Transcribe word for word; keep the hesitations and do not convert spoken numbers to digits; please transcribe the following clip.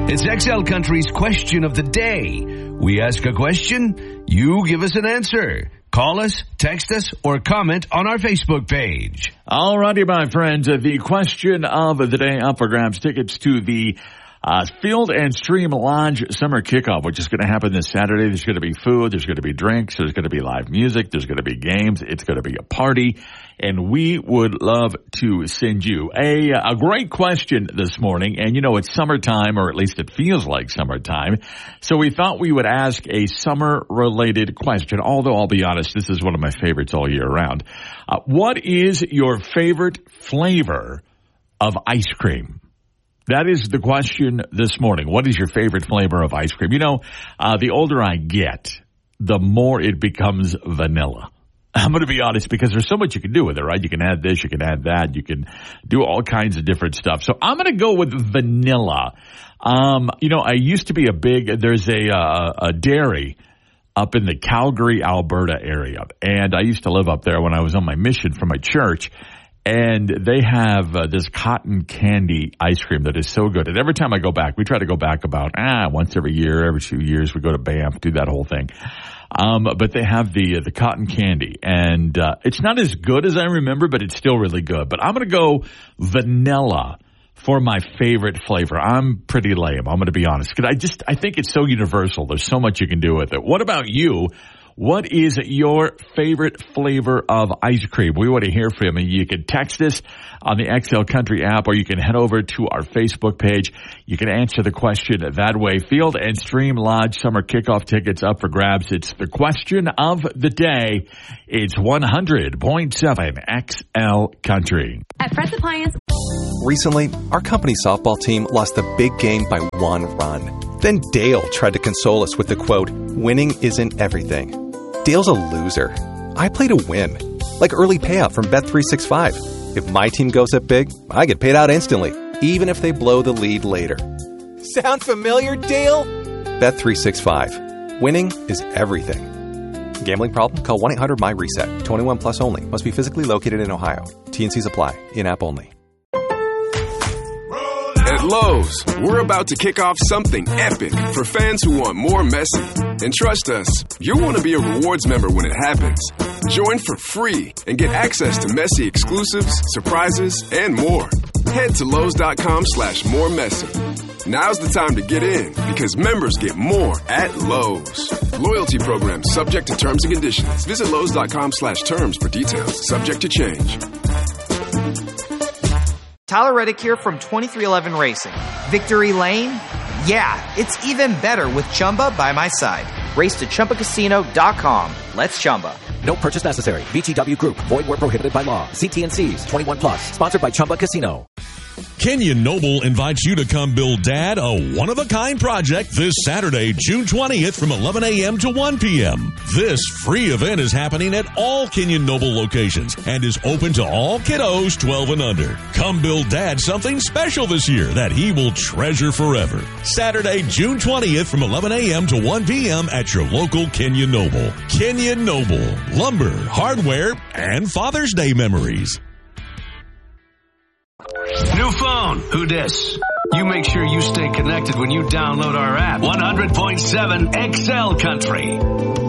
It's X L Country's Question of the Day. We ask a question, you give us an answer. Call us, text us, or comment on our Facebook page. All righty, my friends. Uh, the question of the day up for grabs, tickets to the uh, Field and Stream Lodge Summer Kickoff, which is going to happen this Saturday. There's going to be food. There's going to be drinks. There's going to be live music. There's going to be games. It's going to be a party. And we would love to send you a, a great question this morning. And, you know, it's summertime, or at least it feels like summertime. So we thought we would ask a summer-related question, although I'll be honest, this is one of my favorites all year round. Uh, what is your favorite flavor of ice cream? That is the question this morning. What is your favorite flavor of ice cream? You know, uh, the older I get, the more it becomes vanilla. I'm going to be honest, because there's so much you can do with it, right? You can add this, you can add that, you can do all kinds of different stuff. So I'm going to go with vanilla. Um, you know, I used to be a big, there's a, uh, a dairy up in the Calgary, Alberta area. And I used to live up there when I was on my mission for my church. And they have uh, this cotton candy ice cream that is so good. And every time I go back, we try to go back about ah once every year, every few years. We go to Banff, do that whole thing. Um, but they have the uh, the cotton candy, and uh, it's not as good as I remember, but it's still really good. But I'm going to go vanilla for my favorite flavor. I'm pretty lame. I'm going to be honest, because I just I think it's so universal. There's so much you can do with it. What about you? What is your favorite flavor of ice cream? We want to hear from you. You can text us on the X L Country app, or you can head over to our Facebook page. You can answer the question that way. Field and Stream Lodge Summer Kickoff tickets up for grabs. It's the question of the day. It's one hundred point seven X L Country. At Fred's Appliance. Recently, our company softball team lost the big game by one run. Then Dale tried to console us with the quote, "Winning isn't everything." Dale's a loser. I play to win. Like early payout from Bet three sixty-five. If my team goes up big, I get paid out instantly, even if they blow the lead later. Sound familiar, Dale? Bet three sixty-five. Winning is everything. Gambling problem? Call one eight hundred M Y reset. twenty-one plus only. Must be physically located in Ohio. T and C's apply. In-app only. At Lowe's, we're about to kick off something epic for fans who want more Messi. And trust us, you'll want to be a rewards member when it happens. Join for free and get access to Messi exclusives, surprises, and more. Head to Lowe's.com slash more Messi. Now's the time to get in, because members get more at Lowe's. Loyalty program subject to terms and conditions. Visit Lowe's.com slash terms for details. Subject to change. Tyler Reddick here from twenty-three eleven Racing. Victory Lane? Yeah, it's even better with Chumba by my side. Race to Chumba Casino dot com. Let's Chumba. No purchase necessary. V G W Group. Void where prohibited by law. See T and C's. twenty-one plus. Sponsored by Chumba Casino. Kenyon Noble invites you to come build Dad a one-of-a-kind project this Saturday, June twentieth from eleven a.m. to one p.m. This free event is happening at all Kenyon Noble locations and is open to all kiddos twelve and under. Come build Dad something special this year that he will treasure forever. Saturday, June twentieth from eleven a.m. to one p.m. at your local Kenyon Noble. Kenyon Noble. Lumber, hardware, and Father's Day memories. New phone, who dis? You make sure you stay connected when you download our app. one hundred point seven X L Country.